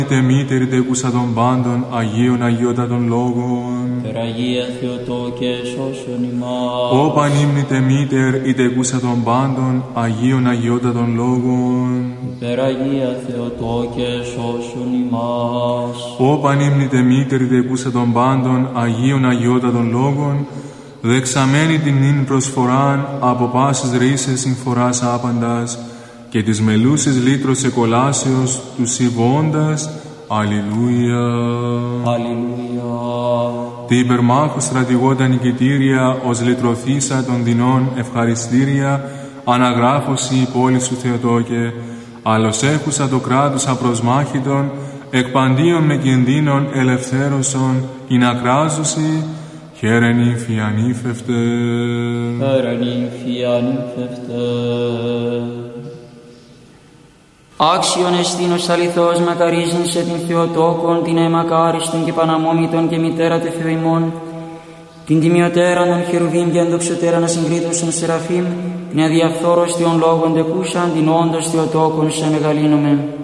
Μήτερη τεκούσα των πάντων, Αγίων Αγιότατων Λόγων. Περαγία Θεοτόκε, σώσον ημάς. Ω πανύμνητε Μήτερ, η τεκούσα των πάντων, Αγίων Αγιότατων Λόγων. Περαγία Θεοτόκε, σώσον ημάς. Ω πανύμνητε Μήτερ, η τεκούσα των πάντων, Αγίων Αγιότατων Λόγων, δεξαμένη την νυν προσφοράν, από πάσης ρίσες συμφοράς άπαντας, και της μελούσης λύτρος εκολάσεως του συμβώντας. Αλληλούια. Αλληλούια. Τη υπερμάχου στρατηγώτα νικητήρια, ως λυτρωθήσα των δεινών ευχαριστήρια, αναγράφωση η πόλη σου Θεοτόκε, άλλος έχουσα το κράτος απροσμάχητον, εκπαντίον με κινδύνων ελευθέρωσον, ειν ακράζωση, χαίρεν ύφη ανήφευτε. Χαίρεν ύφη ανήφευτε. Άξιον εστίνος αληθώς μακαρίζειν σε την Θεοτόκον, την αιμακάριστον και παναμόμητον και μητέρα τε Θεού ημών, την τιμιωτέραν των χερουβίμ και ενδοξωτέραν ασυγκρίτωσον Σεραφείμ, την αδιαφθόρωστιον λόγων τεκούσαν, την όντως Θεοτόκον σε μεγαλύνομεν.